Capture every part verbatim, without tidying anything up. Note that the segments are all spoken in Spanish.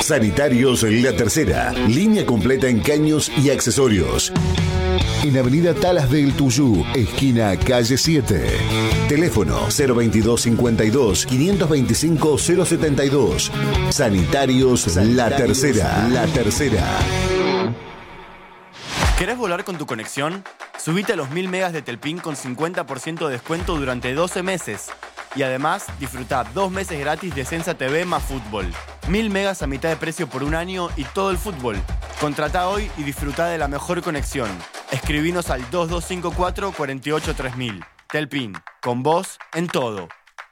Sanitarios La Tercera, línea completa en caños y accesorios. En Avenida Talas del Tuyú, esquina calle siete. Teléfono cero veintidós cincuenta y dos, quinientos veinticinco, cero setenta y dos. Sanitarios, Sanitarios La Tercera. La Tercera. ¿Querés volar con tu conexión? Subite a los mil megas de Telpin con cincuenta por ciento de descuento durante doce meses. Y además, disfrutá dos meses gratis de Sensa T V más fútbol. Mil megas a mitad de precio por un año y todo el fútbol. Contratá hoy y disfrutá de la mejor conexión. Escribinos al dos dos cinco cuatro, cuatro ocho tres mil. Telpin, con vos en todo.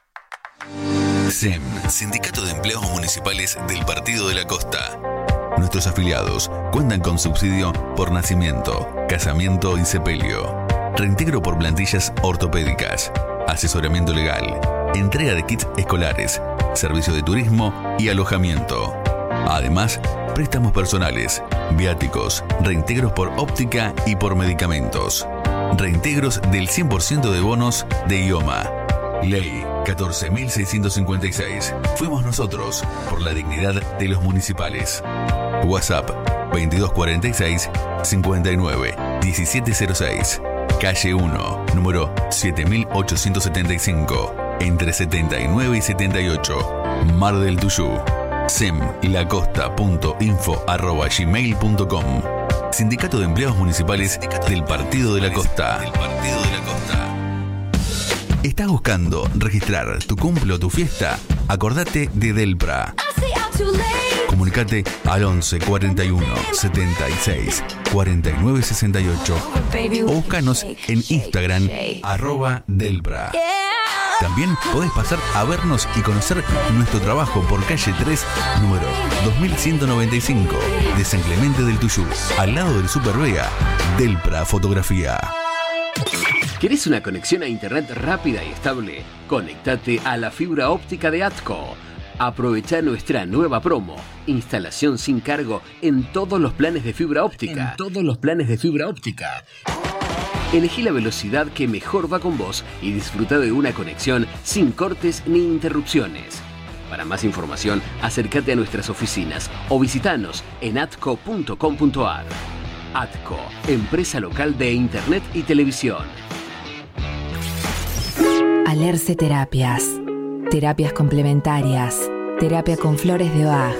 S E M, Sindicato de Empleados Municipales del Partido de la Costa. Nuestros afiliados cuentan con subsidio por nacimiento, casamiento y sepelio, reintegro por plantillas ortopédicas, asesoramiento legal, entrega de kits escolares, servicio de turismo y alojamiento. Además, préstamos personales, viáticos, reintegros por óptica y por medicamentos, reintegros del cien por ciento de bonos de I O M A. Ley catorce mil seiscientos cincuenta y seis. Fuimos nosotros por la dignidad de los municipales. WhatsApp veintidós cuarenta y seis, cincuenta y nueve, diecisiete cero seis. Calle uno, número siete mil ochocientos setenta y cinco, entre setenta y nueve y setenta y ocho, Mar del Tuyú. semlacosta.info arroba gmail punto com. Sindicato de Empleados Municipales del Partido de la Costa. Del Partido de la Costa. ¿Estás buscando registrar tu cumple o tu fiesta? Acordate de Delpra. Comunicate al once cuarenta y uno, setenta y seis, cuarenta y nueve sesenta y ocho o búscanos en Instagram arroba Delpra. También podés pasar a vernos y conocer nuestro trabajo por calle tres, número dos mil ciento noventa y cinco, de San Clemente del Tuyú, al lado del Super Vega. Delpra Fotografía. ¿Querés una conexión a internet rápida y estable? Conectate a la fibra óptica de ATCO. Aprovecha nuestra nueva promo. Instalación sin cargo en todos los planes de fibra óptica. En todos los planes de fibra óptica. Elegí la velocidad que mejor va con vos y disfruta de una conexión sin cortes ni interrupciones. Para más información, acércate a nuestras oficinas o visitanos en atco punto com punto ar. ATCO, empresa local de internet y televisión. Alerce Terapias. Terapias complementarias. Terapia con flores de Bach.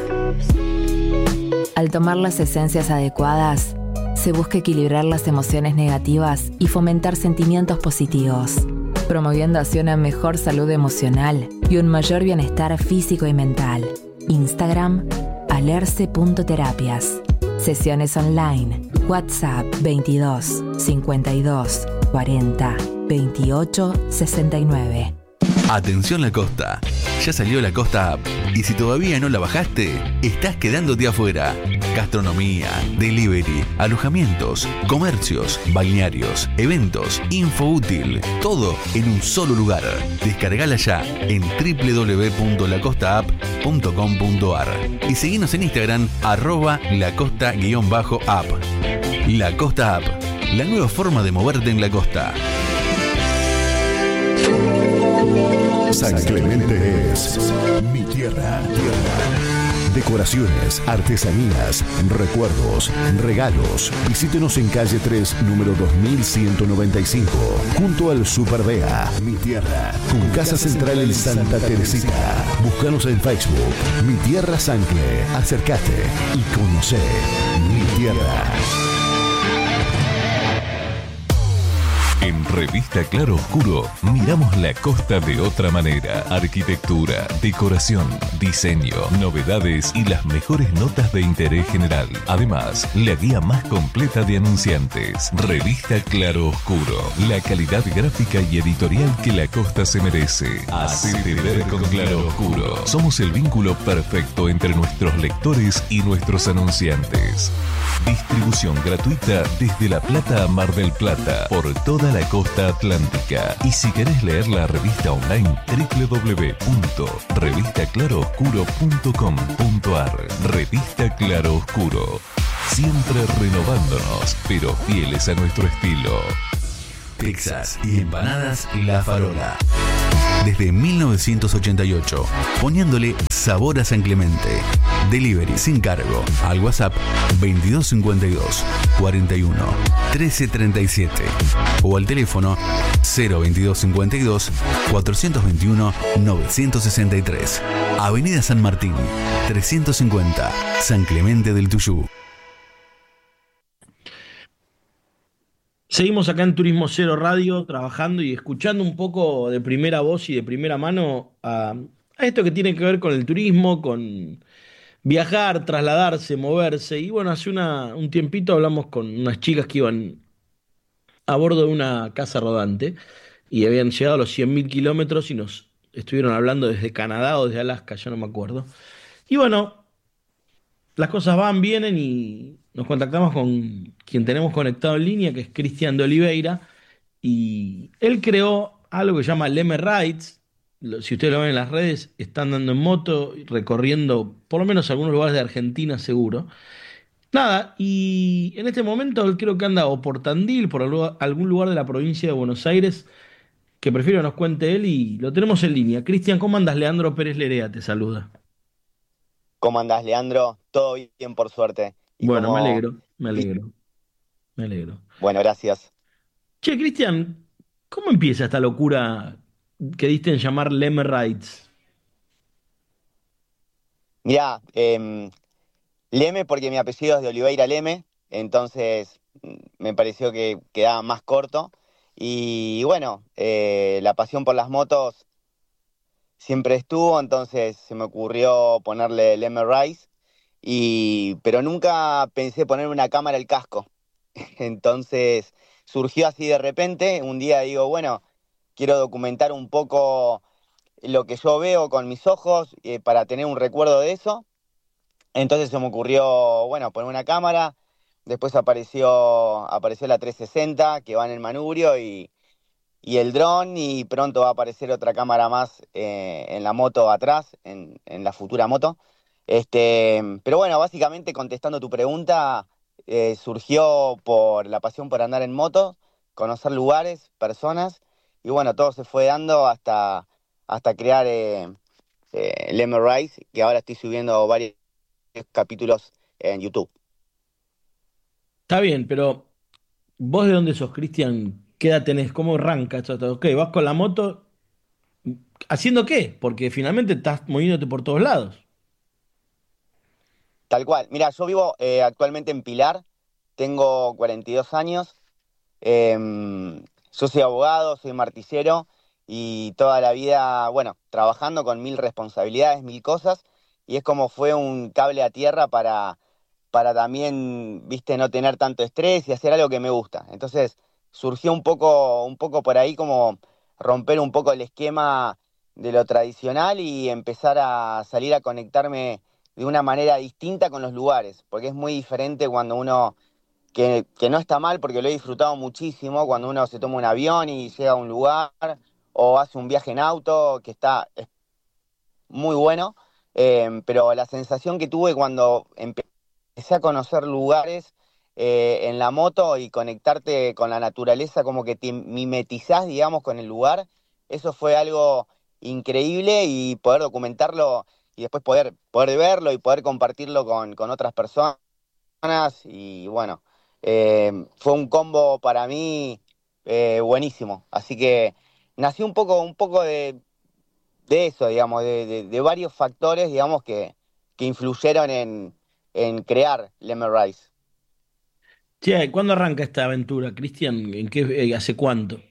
Al tomar las esencias adecuadas, se busca equilibrar las emociones negativas y fomentar sentimientos positivos, promoviendo así una mejor salud emocional y un mayor bienestar físico y mental. Instagram, alerce punto terapias. Sesiones online. WhatsApp veintidós, cincuenta y dos, cuarenta, veintiocho, sesenta y nueve. Atención La Costa, ya salió La Costa App y si todavía no la bajaste, estás quedándote afuera. Gastronomía, delivery, alojamientos, comercios, balnearios, eventos, info útil, todo en un solo lugar. Descargala ya en doble u doble u doble u punto la costa app punto com punto ar y seguinos en Instagram arroba lacosta-app. La Costa App, la nueva forma de moverte en la costa. San Clemente es mi tierra. Decoraciones, artesanías, recuerdos, regalos. Visítenos en calle tres, número dos mil ciento noventa y cinco, junto al Super Bea. Mi tierra, con casa central en Santa Teresita. Búscanos en Facebook, Mi Tierra Sancle. Acércate y conoce mi tierra. En Revista Claro Oscuro miramos la costa de otra manera. Arquitectura, decoración, diseño, novedades y las mejores notas de interés general. Además, la guía más completa de anunciantes. Revista Claro Oscuro, la calidad gráfica y editorial que la costa se merece. Hacete ver con Claro Oscuro. Somos el vínculo perfecto entre nuestros lectores y nuestros anunciantes. Distribución gratuita desde La Plata a Mar del Plata por toda la costa atlántica. Y si querés leer la revista online, doble u doble u doble u punto revista claro oscuro punto com punto ar. Revista Claro Oscuro. Siempre renovándonos, pero fieles a nuestro estilo. Pizzas y empanadas La Farola. desde mil novecientos ochenta y ocho, poniéndole sabor a San Clemente. Delivery sin cargo al WhatsApp veintidós cincuenta y dos, cuarenta y uno, trece treinta y siete o al teléfono cero veintidós cincuenta y dos, cuatrocientos veintiuno, novecientos sesenta y tres. Avenida San Martín, trescientos cincuenta, San Clemente del Tuyú. Seguimos acá en Turismo Cero Radio trabajando y escuchando un poco de primera voz y de primera mano a, a esto que tiene que ver con el turismo, con viajar, trasladarse, moverse. Y bueno, hace una, un tiempito hablamos con unas chicas que iban a bordo de una casa rodante y habían llegado a los cien mil kilómetros y nos estuvieron hablando desde Canadá o desde Alaska, ya no me acuerdo. Y bueno, las cosas van, vienen y nos contactamos con quien tenemos conectado en línea, que es Cristian de Oliveira, y él creó algo que se llama Leme Rides. Lo- Si ustedes lo ven en las redes, están dando en moto, recorriendo por lo menos algunos lugares de Argentina seguro. Nada, y en este momento él creo que anda o por Tandil, por algu- algún lugar de la provincia de Buenos Aires, que prefiero que nos cuente él y lo tenemos en línea. Cristian, ¿cómo andas? Leandro Pérez Lerea te saluda. ¿Cómo andás, Leandro? Todo bien, por suerte. Y Bueno, me como... alegro, me alegro, me alegro. Bueno, gracias. Che, Cristian, ¿cómo empieza esta locura que diste en llamar Leme Rides? Mirá, em, Leme porque mi apellido es de Oliveira Leme, entonces mm, me pareció que quedaba más corto. Y bueno, eh, la pasión por las motos siempre estuvo, entonces se me ocurrió ponerle Leme Rides, y, pero nunca pensé ponerme una cámara al casco. Entonces surgió así de repente. Un día digo, bueno, quiero documentar un poco lo que yo veo con mis ojos, eh, para tener un recuerdo de eso. Entonces se me ocurrió, bueno, poner una cámara. Después apareció, apareció la trescientos sesenta que va en el manubrio y, y el dron, y pronto va a aparecer otra cámara más, eh, en la moto atrás, en, en la futura moto. Este, pero bueno, básicamente contestando tu pregunta, eh, surgió por la pasión por andar en moto, conocer lugares, personas, y bueno, todo se fue dando hasta, hasta crear eh, eh, Leme Rides, que ahora estoy subiendo varios capítulos en YouTube. Está bien, pero ¿vos de dónde sos, Cristian? ¿Qué edad tenés? ¿Cómo arranca esto? Ok, vas con la moto, ¿haciendo qué? Porque finalmente estás moviéndote por todos lados. Tal cual. Mira, yo vivo eh, actualmente en Pilar, tengo cuarenta y dos años. Em, yo soy abogado, soy martillero y toda la vida, bueno, trabajando con mil responsabilidades, mil cosas, y es como fue un cable a tierra para, para también, viste, no tener tanto estrés y hacer algo que me gusta. Entonces surgió un poco, un poco por ahí, como romper un poco el esquema de lo tradicional y empezar a salir a conectarme de una manera distinta con los lugares, porque es muy diferente cuando uno, que, que no está mal porque lo he disfrutado muchísimo, cuando uno se toma un avión y llega a un lugar o hace un viaje en auto, que está es muy bueno. Eh, pero la sensación que tuve cuando empecé a conocer lugares, eh, en la moto y conectarte con la naturaleza, como que te mimetizás, digamos, con el lugar, eso fue algo increíble, y poder documentarlo y después poder, poder verlo y poder compartirlo con, con otras personas. Y bueno, eh, fue un combo para mí, eh, buenísimo. Así que nació un poco, un poco de, de eso, digamos, de, de, de varios factores, digamos, que, que influyeron en, en crear Leme Rides. Che, ¿cuándo arranca esta aventura, Cristian? ¿En qué, eh, hace cuánto?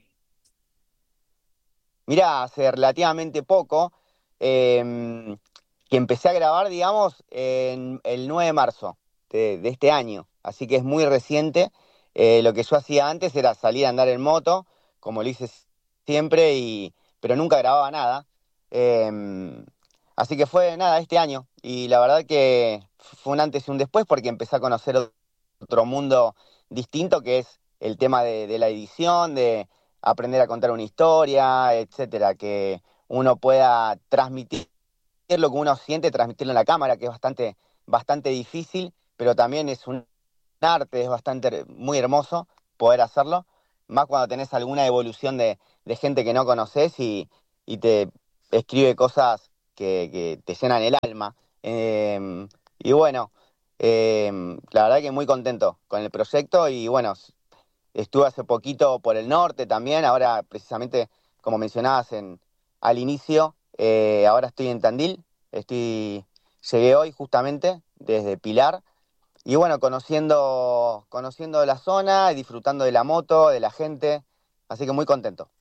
Mirá, hace relativamente poco, eh, que empecé a grabar, digamos, en el nueve de marzo de, de este año. Así que es muy reciente. Eh, lo que yo hacía antes era salir a andar en moto, como lo hice siempre, y, pero nunca grababa nada. Eh, Así que fue nada, este año. Y la verdad que fue un antes y un después, porque empecé a conocer otro mundo distinto, que es el tema de, de la edición, de aprender a contar una historia, etcétera, que uno pueda transmitir lo que uno siente, transmitirlo en la cámara, que es bastante, bastante difícil, pero también es un arte, es bastante, muy hermoso poder hacerlo, más cuando tenés alguna evolución de, de gente que no conoces, y, y te escribe cosas que, que te llenan el alma. Eh, y bueno, eh, la verdad que muy contento con el proyecto y bueno, estuve hace poquito por el norte también, ahora precisamente como mencionabas en, al inicio, eh, ahora estoy en Tandil, estoy, llegué hoy justamente desde Pilar y bueno, conociendo, conociendo la zona, disfrutando de la moto, de la gente, así que muy contento.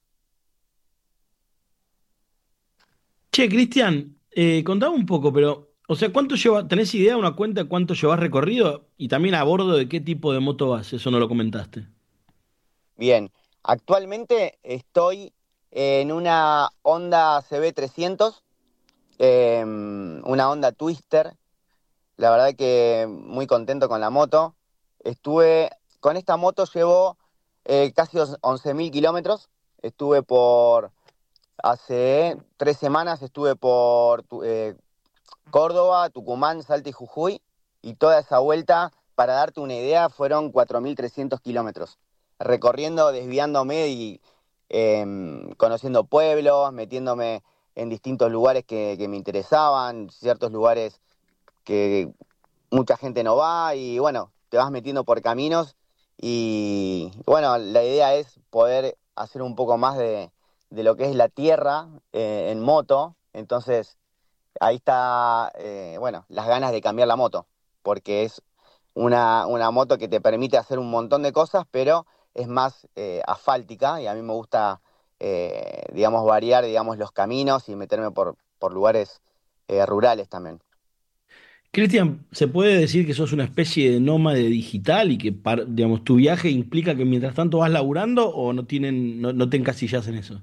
Che, Cristian, eh, contame un poco, pero, o sea, ¿cuánto lleva, tenés idea, una cuenta de cuánto llevas recorrido? Y también a bordo de qué tipo de moto vas, eso no lo comentaste. Bien, actualmente estoy en una Honda C B trescientos, eh, una Honda Twister. La verdad que muy contento con la moto. Estuve, con esta moto llevo eh, casi once mil kilómetros. Estuve por, hace tres semanas estuve por tu- eh, Córdoba, Tucumán, Salta y Jujuy. Y toda esa vuelta, para darte una idea, fueron cuatro mil trescientos kilómetros. Recorriendo, desviándome y em, conociendo pueblos, metiéndome en distintos lugares que, que me interesaban, ciertos lugares que mucha gente no va y bueno, te vas metiendo por caminos y bueno, la idea es poder hacer un poco más de, de lo que es la tierra eh, en moto, entonces ahí está, eh, bueno, las ganas de cambiar la moto, porque es una, una moto que te permite hacer un montón de cosas, pero es más eh, asfáltica y a mí me gusta, eh, digamos, variar, digamos, los caminos y meterme por, por lugares eh, rurales también. Cristian, ¿se puede decir que sos una especie de nómade digital y que, par- digamos, tu viaje implica que mientras tanto vas laburando o no tienen, no, no te encasillas en eso?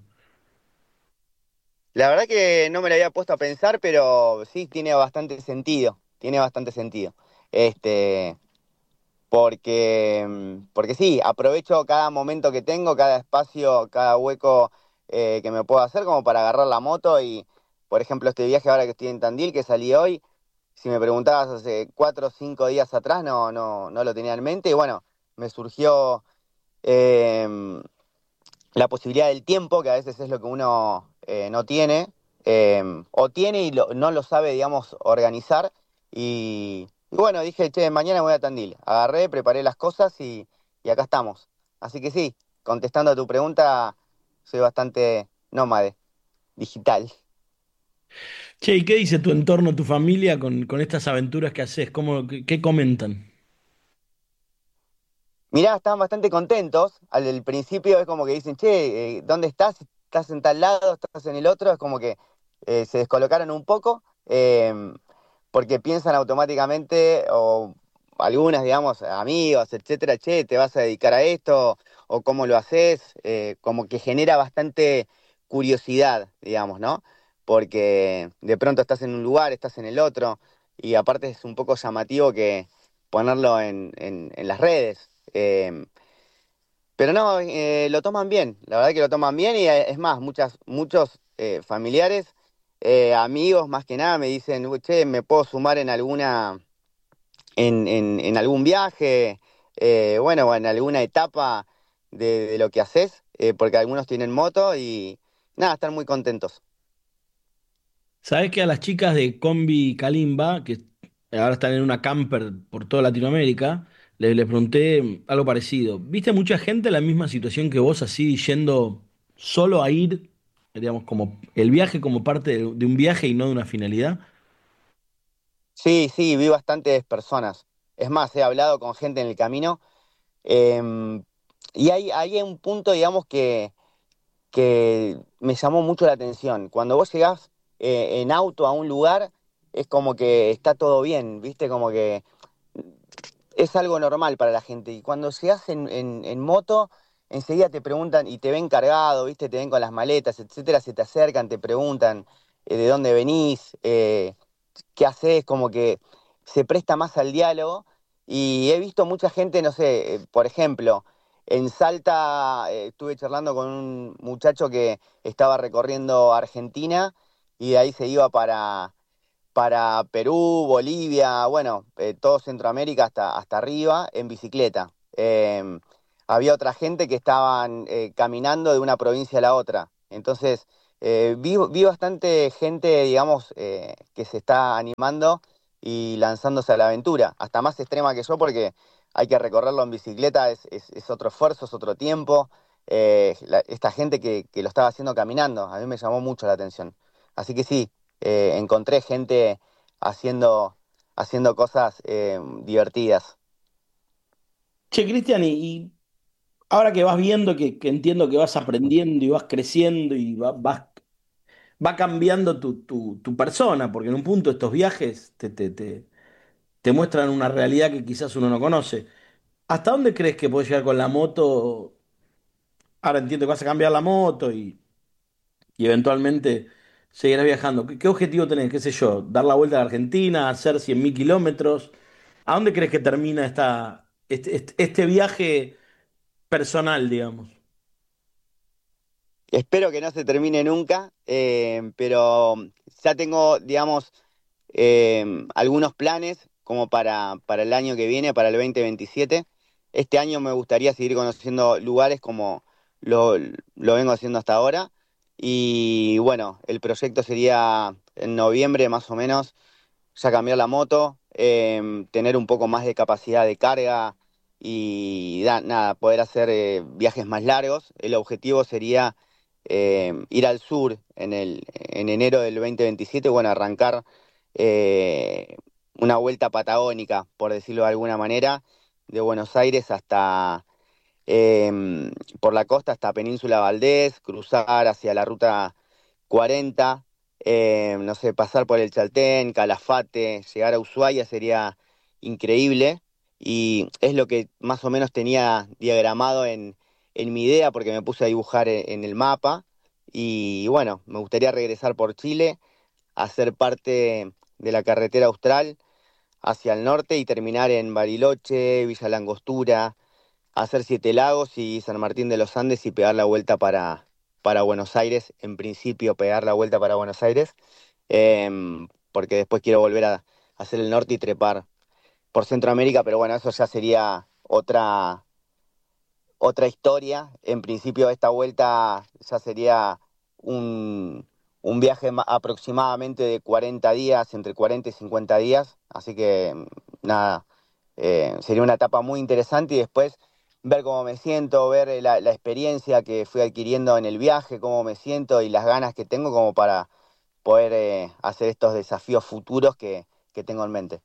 La verdad que no me lo había puesto a pensar, pero sí tiene bastante sentido, tiene bastante sentido. Este, porque, mm, porque sí, aprovecho cada momento que tengo, cada espacio, cada hueco eh, que me puedo hacer como para agarrar la moto y, por ejemplo, este viaje ahora que estoy en Tandil, que salí hoy, si me preguntabas hace cuatro o cinco días atrás, no, no, no lo tenía en mente y bueno, me surgió em, la posibilidad del tiempo, que a veces es lo que uno eh, no tiene, eh, o tiene y lo- no lo sabe, digamos, organizar. Y, y bueno, dije, che, mañana me voy a Tandil. Agarré, preparé las cosas y, y acá estamos. Así que sí, contestando a tu pregunta, soy bastante nómade, digital. Che, ¿y qué dice tu entorno, tu familia con, con estas aventuras que haces? ¿Cómo, qué, qué comentan? Mirá, estaban bastante contentos. Al, al principio es como que dicen, che, eh, ¿dónde estás? ¿Estás en tal lado? ¿Estás en el otro? Es como que eh, se descolocaron un poco, eh, porque piensan automáticamente, o algunas, digamos, amigos, etcétera, che, ¿te vas a dedicar a esto? ¿O cómo lo haces? Eh, como que genera bastante curiosidad, digamos, ¿no? Porque de pronto estás en un lugar, estás en el otro, y aparte es un poco llamativo que ponerlo en, en, en las redes. Eh, pero no, eh, lo toman bien, la verdad que lo toman bien y eh, es más, muchas, muchos eh, familiares, eh, amigos más que nada me dicen, "Uy, che, ¿me puedo sumar en alguna, en, en, en algún viaje, eh, bueno, o en alguna etapa de, de lo que haces? Eh, porque algunos tienen moto y nada, están muy contentos. Sabés que a las chicas de Combi Kalimba, que ahora están en una camper por toda Latinoamérica, les, les pregunté algo parecido. ¿Viste mucha gente en la misma situación que vos, así yendo solo a ir, digamos, como el viaje como parte de, de un viaje y no de una finalidad? Sí, sí, vi bastantes personas. Es más, he hablado con gente en el camino, eh, y hay, hay un punto, digamos, que que me llamó mucho la atención. Cuando vos llegás eh, en auto a un lugar, es como que está todo bien, ¿viste? Como que es algo normal para la gente. Y cuando llegás en, en, en moto, enseguida te preguntan y te ven cargado, ¿viste? Te ven con las maletas, etcétera, se te acercan, te preguntan eh, de dónde venís, eh, qué haces, como que se presta más al diálogo. Y he visto mucha gente, no sé, eh, por ejemplo, en Salta eh, estuve charlando con un muchacho que estaba recorriendo Argentina y de ahí se iba para, para Perú, Bolivia, bueno, eh, todo Centroamérica hasta, hasta arriba en bicicleta. Eh, había otra gente que estaban eh, caminando de una provincia a la otra. Entonces, Eh, vi, vi bastante gente, digamos, eh, que se está animando y lanzándose a la aventura, hasta más extrema que yo porque hay que recorrerlo en bicicleta, es, es, es otro esfuerzo, es otro tiempo. Eh, la- esta gente que, que lo estaba haciendo caminando, a mí me llamó mucho la atención. Así que sí, eh, encontré gente haciendo, haciendo cosas eh, divertidas. Che, Cristian, y, y ahora que vas viendo, que, que entiendo que vas aprendiendo y vas creciendo y va- vas, va cambiando tu, tu, tu persona, porque en un punto estos viajes te, te, te, te muestran una realidad que quizás uno no conoce. ¿Hasta dónde crees que puedes llegar con la moto? Ahora entiendo que vas a cambiar la moto y, y eventualmente seguirás viajando. ¿Qué, qué objetivo tenés? ¿Qué sé yo? ¿Dar la vuelta a la Argentina? ¿Hacer cien mil kilómetros? ¿A dónde crees que termina esta, este, este, este viaje personal, digamos? Espero que no se termine nunca, eh, pero ya tengo, digamos, eh, algunos planes como para, para el año que viene, para el dos mil veintisiete. Este año me gustaría seguir conociendo lugares como lo, lo vengo haciendo hasta ahora. Y bueno, el proyecto sería en noviembre más o menos ya cambiar la moto, eh, tener un poco más de capacidad de carga y da- nada, poder hacer eh, viajes más largos. El objetivo sería eh, ir al sur en el, en enero del dos mil veintisiete, bueno, arrancar eh, una vuelta patagónica, por decirlo de alguna manera, de Buenos Aires hasta em, por la costa hasta Península Valdés, cruzar hacia la ruta cuarenta, eh, no sé, pasar por el Chaltén, Calafate, llegar a Ushuaia sería increíble y es lo que más o menos tenía diagramado en, en mi idea porque me puse a dibujar en, en el mapa y bueno, me gustaría regresar por Chile, hacer parte de la carretera austral hacia el norte y terminar en Bariloche, Villa Langostura, hacer Siete Lagos y San Martín de los Andes y pegar la vuelta para, para Buenos Aires, en principio pegar la vuelta para Buenos Aires, em, porque después quiero volver a hacer el norte y trepar por Centroamérica, pero bueno, eso ya sería otra, otra historia. En principio esta vuelta ya sería un, un viaje ma- aproximadamente de cuarenta días, entre cuarenta y cincuenta días, así que nada, eh, sería una etapa muy interesante y después ver cómo me siento, ver eh, la, la experiencia que fui adquiriendo en el viaje, cómo me siento y las ganas que tengo como para poder eh, hacer estos desafíos futuros que, que tengo en mente.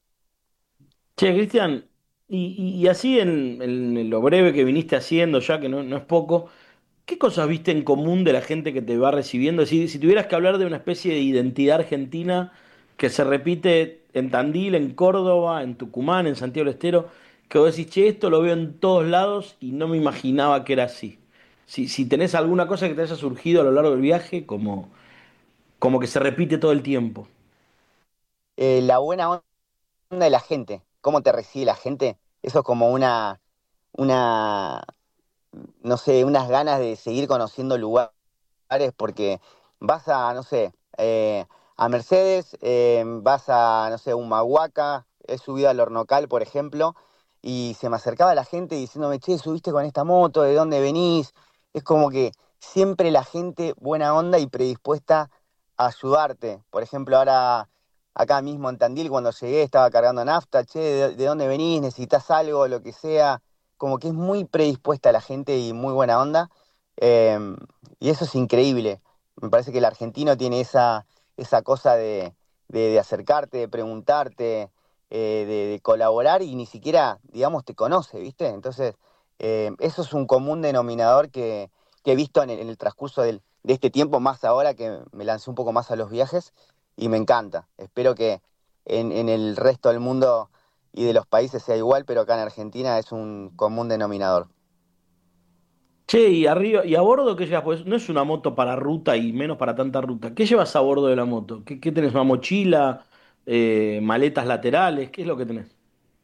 Che, Cristian, y, y- y así en, en lo breve que viniste haciendo, ya que no, no es poco, ¿qué cosas viste en común de la gente que te va recibiendo? Si, si tuvieras que hablar de una especie de identidad argentina que se repite en Tandil, en Córdoba, en Tucumán, en Santiago del Estero, que vos decís, che, esto lo veo en todos lados y no me imaginaba que era así. Si, si tenés alguna cosa que te haya surgido a lo largo del viaje, como, como que se repite todo el tiempo. Eh, la buena onda de la gente, cómo te recibe la gente, eso es como una, una, no sé, unas ganas de seguir conociendo lugares porque vas a, no sé, eh, a Mercedes, eh, vas a, no sé, Humahuaca, he subido al Hornocal, por ejemplo, y se me acercaba la gente diciéndome, che, subiste con esta moto, ¿de dónde venís? Es como que siempre la gente buena onda y predispuesta a ayudarte. Por ejemplo, ahora acá mismo en Tandil, cuando llegué, estaba cargando nafta, che, ¿de, de dónde venís? ¿Necesitas algo? Lo que sea. Como que es muy predispuesta la gente y muy buena onda. Em, y eso es increíble. Me parece que el argentino tiene esa, esa cosa de, de, de acercarte, de preguntarte, eh, de, de colaborar y ni siquiera, digamos, te conoce, ¿viste? Entonces, eh, eso es un común denominador que, que he visto en el, en el transcurso del- de este tiempo, más ahora que me lancé un poco más a los viajes y me encanta. Espero que en, en el resto del mundo y de los países sea igual, pero acá en Argentina es un común denominador. Che, y arriba, y a bordo, ¿qué llevas? Pues no es una moto para ruta y menos para tanta ruta. ¿Qué llevas a bordo de la moto? ¿Qué, qué tenés? ¿Una mochila? Eh, ¿maletas laterales? ¿Qué es lo que tenés?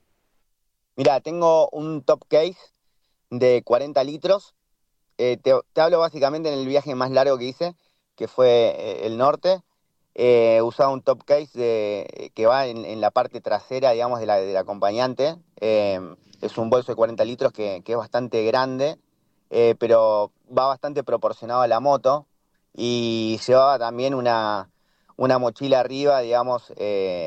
Mira, tengo un top case de cuarenta litros. Eh, te, te hablo básicamente en el viaje más largo que hice, que fue eh, el norte. Eh, usaba un top case de, que va en, en la parte trasera, digamos, de la, del acompañante. Eh, es un bolso de cuarenta litros que, que es bastante grande, eh, pero va bastante proporcionado a la moto. y llevaba también una, una mochila arriba, digamos, eh,